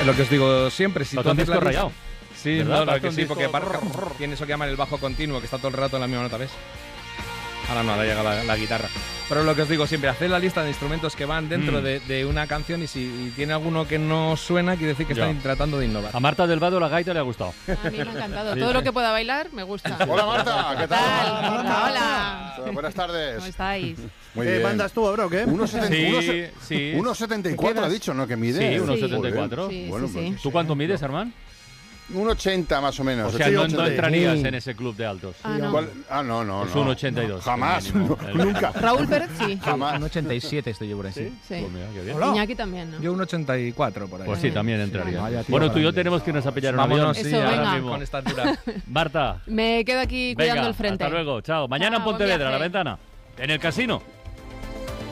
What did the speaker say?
Lo que os digo siempre, si tú haces disco rayado. Sí, ¿verdad? no, lo que sí, disco... porque tiene eso que llaman el bajo continuo, que está todo el rato en la misma nota, ¿ves? Ahora no, ahora llega la guitarra. Pero lo que os digo siempre, haced la lista de instrumentos que van dentro de una canción y si tiene alguno que no suena, quiere decir que están tratando de innovar. A Marta del Vado la gaita le ha gustado. A mí me ha encantado. Todo lo que pueda bailar me gusta. Hola Marta, ¿qué tal? Hola. Buenas tardes. ¿Cómo estáis? Muy bien. ¿Mandas tú ahora o qué? 1,74 ha dicho, ¿no? Que mide. Sí, 1,74. Sí, Bueno, sí, pues, sí. ¿Tú cuánto mides, Armand? 1,80 más o menos. O sea, no 80. entrarías en ese club de altos. Ah, no. ¿Cuál? No. Es un 82. Jamás, el mínimo. nunca. Raúl Pérez sí. Jamás. Un 87 estoy yo por ahí. Sí. Pues mira, qué bien. Iñaki también, ¿no? Yo un 84 por ahí. Pues sí, también entraría. Vaya tío Bueno, tú y yo grande. tenemos que irnos a pillar un avión. Vámonos, Eso, sí, ahora venga. mismo con esta altura. Marta, Me quedo aquí cuidando venga, el frente. hasta luego. Chao. Mañana en Chao, buen Pontevedra, a la viaje. ventana. En el casino.